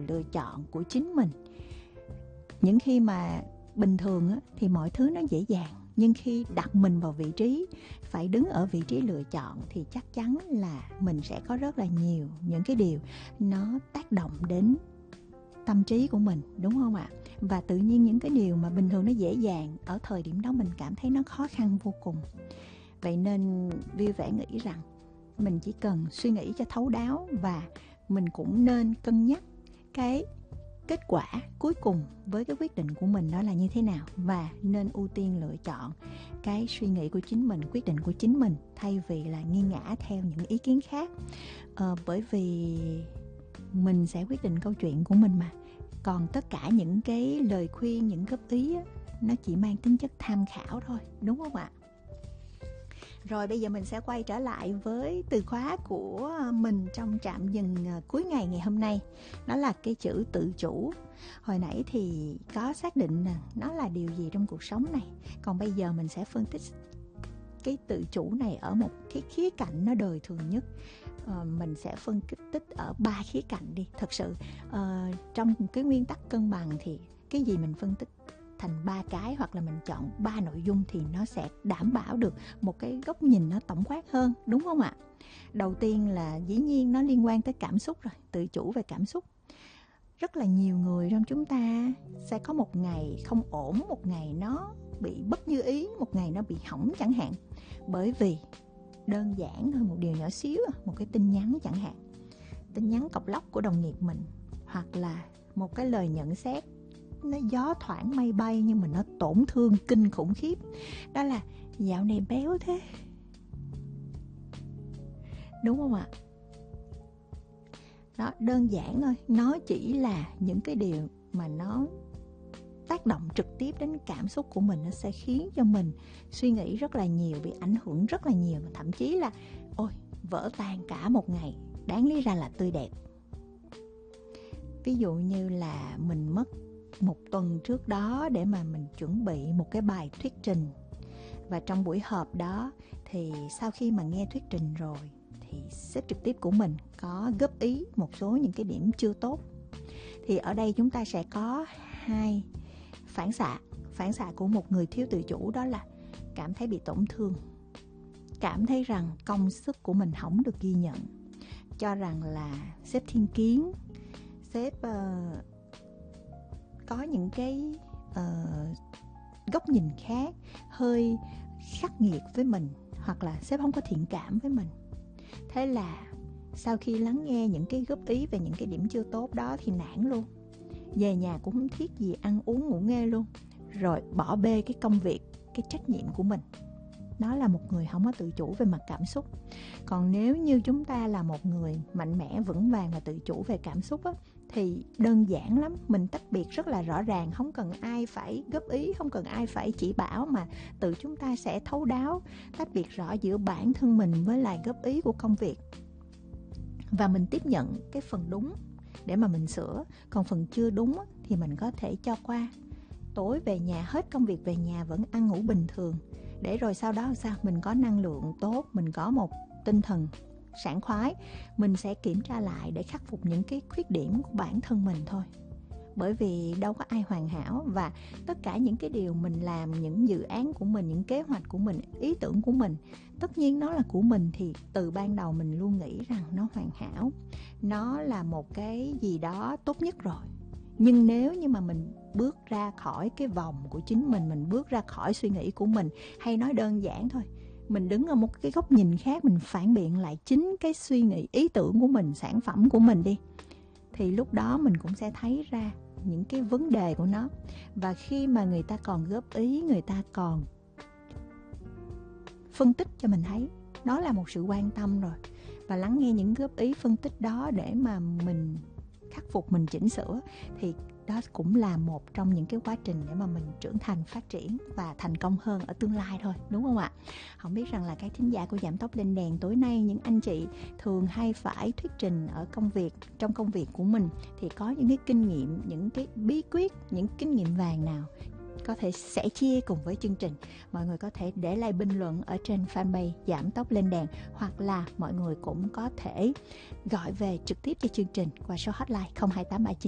lựa chọn của chính mình. Những khi mà bình thường á, thì mọi thứ nó dễ dàng, nhưng khi đặt mình vào vị trí phải đứng ở vị trí lựa chọn thì chắc chắn là mình sẽ có rất là nhiều những cái điều nó tác động đến tâm trí của mình, đúng không ạ? Và tự nhiên những cái điều mà bình thường nó dễ dàng, ở thời điểm đó mình cảm thấy nó khó khăn vô cùng. Vậy nên vui vẻ nghĩ rằng mình chỉ cần suy nghĩ cho thấu đáo, và mình cũng nên cân nhắc cái kết quả cuối cùng với cái quyết định của mình đó là như thế nào, và nên ưu tiên lựa chọn cái suy nghĩ của chính mình, quyết định của chính mình, thay vì là nghiêng ngã theo những ý kiến khác. Bởi vì mình sẽ quyết định câu chuyện của mình mà. Còn tất cả những cái lời khuyên, những góp ý á, nó chỉ mang tính chất tham khảo thôi, đúng không ạ? Rồi bây giờ mình sẽ quay trở lại với từ khóa của mình trong trạm dừng cuối ngày hôm nay. Đó là cái chữ tự chủ. Hồi nãy thì có xác định là nó là điều gì trong cuộc sống này. Còn bây giờ mình sẽ phân tích cái tự chủ này ở một cái khía cạnh nó đời thường nhất. Mình sẽ phân tích ở 3 khía cạnh đi. Thật sự trong cái nguyên tắc cân bằng thì cái gì mình phân tích thành 3 cái, hoặc là mình chọn 3 nội dung thì nó sẽ đảm bảo được một cái góc nhìn nó tổng quát hơn, đúng không ạ? Đầu tiên là dĩ nhiên nó liên quan tới cảm xúc rồi, tự chủ về cảm xúc. Rất là nhiều người trong chúng ta sẽ có một ngày không ổn, một ngày nó bị bất như ý, một ngày nó bị hỏng chẳng hạn. Bởi vì đơn giản thôi, một điều nhỏ xíu, một cái tin nhắn chẳng hạn, tin nhắn cọc lóc của đồng nghiệp mình, hoặc là một cái lời nhận xét nó gió thoảng mây bay nhưng mà nó tổn thương kinh khủng khiếp. Đó là dạo này béo thế, đúng không ạ? Đó, đơn giản thôi, nó chỉ là những cái điều mà nó tác động trực tiếp đến cảm xúc của mình. Nó sẽ khiến cho mình suy nghĩ rất là nhiều, bị ảnh hưởng rất là nhiều, và thậm chí là ôi, vỡ tan cả một ngày đáng lý ra là tươi đẹp. Ví dụ như là mình mất một tuần trước đó để mà mình chuẩn bị một cái bài thuyết trình, và trong buổi họp đó thì sau khi mà nghe thuyết trình rồi thì sếp trực tiếp của mình có góp ý một số những cái điểm chưa tốt. Thì ở đây chúng ta sẽ có 2 phản xạ. Phản xạ của một người thiếu tự chủ đó là cảm thấy bị tổn thương, cảm thấy rằng công sức của mình không được ghi nhận, cho rằng là sếp thiên kiến, sếp có những cái góc nhìn khác, hơi khắc nghiệt với mình, hoặc là sếp không có thiện cảm với mình. Thế là sau khi lắng nghe những cái góp ý về những cái điểm chưa tốt đó thì nản luôn, về nhà cũng không thiết gì ăn uống ngủ nghê luôn, rồi bỏ bê cái công việc, cái trách nhiệm của mình. Đó là một người không có tự chủ về mặt cảm xúc. Còn nếu như chúng ta là một người mạnh mẽ, vững vàng và tự chủ về cảm xúc á, thì đơn giản lắm. Mình tách biệt rất là rõ ràng, không cần ai phải góp ý, không cần ai phải chỉ bảo, mà tự chúng ta sẽ thấu đáo tách biệt rõ giữa bản thân mình với lại góp ý của công việc. Và mình tiếp nhận cái phần đúng để mà mình sửa, còn phần chưa đúng á, thì mình có thể cho qua. Tối về nhà, hết công việc về nhà vẫn ăn ngủ bình thường, để rồi sau đó sao mình có năng lượng tốt, mình có một tinh thần sảng khoái, mình sẽ kiểm tra lại để khắc phục những cái khuyết điểm của bản thân mình thôi. Bởi vì đâu có ai hoàn hảo, và tất cả những cái điều mình làm, những dự án của mình, những kế hoạch của mình, ý tưởng của mình, tất nhiên nó là của mình, thì từ ban đầu mình luôn nghĩ rằng nó hoàn hảo, nó là một cái gì đó tốt nhất rồi. Nhưng nếu như mà mình bước ra khỏi cái vòng của chính mình bước ra khỏi suy nghĩ của mình, hay nói đơn giản thôi, mình đứng ở một cái góc nhìn khác, mình phản biện lại chính cái suy nghĩ, ý tưởng của mình, sản phẩm của mình đi, thì lúc đó mình cũng sẽ thấy ra những cái vấn đề của nó. Và khi mà người ta còn góp ý, người ta còn phân tích cho mình thấy, đó là một sự quan tâm rồi. Và lắng nghe những góp ý, phân tích đó để mà mình khắc phục, mình chỉnh sửa, thì đó cũng là một trong những cái quá trình để mà mình trưởng thành, phát triển và thành công hơn ở tương lai thôi, đúng không ạ? Không biết rằng là các thính giả của Giảm Tốc Lên Đèn tối nay, những anh chị thường hay phải thuyết trình ở công việc, trong công việc của mình, thì có những cái kinh nghiệm, những cái bí quyết, những kinh nghiệm vàng nào có thể sẻ chia cùng với chương trình. Mọi người có thể để lại bình luận ở trên fanpage Giảm Tốc Lên Đèn, hoặc là mọi người cũng có thể gọi về trực tiếp cho chương trình qua số hotline 02839